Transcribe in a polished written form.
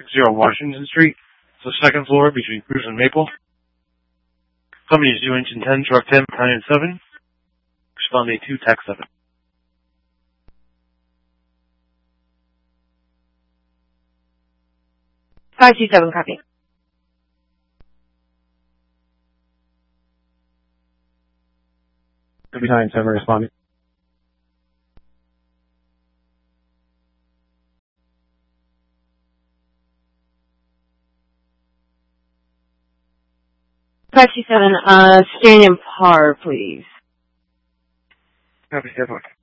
Washington Street. It's the second floor between Cruise and Maple. Company is 2 engine 10, truck 10, battalion 7. Responding 2, tax 7. 527, copy. Battalion 7 responding. Stand in par, please. Copy, 7.